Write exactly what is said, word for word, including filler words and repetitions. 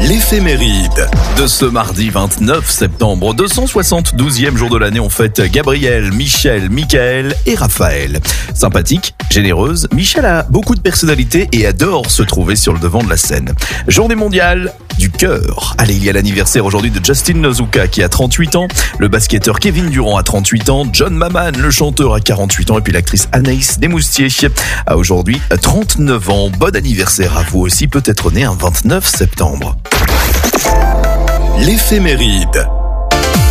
L'éphéméride de ce mardi vingt-neuf septembre, deux cent soixante-douzième jour de l'année, on fête Gabriel, Michel, Michael et Raphaël. Sympathique, généreuse, Michel a beaucoup de personnalité et adore se trouver sur le devant de la scène. Journée mondiale du cœur. Allez, il y a l'anniversaire aujourd'hui de Justin Nozuka qui a trente-huit ans, le basketteur Kevin Durant a trente-huit ans, John Maman, le chanteur, a quarante-huit ans et puis l'actrice Anaïs Desmoustiers a aujourd'hui trente-neuf ans. Bon anniversaire à vous aussi, peut-être né un vingt-neuf septembre. L'éphéméride.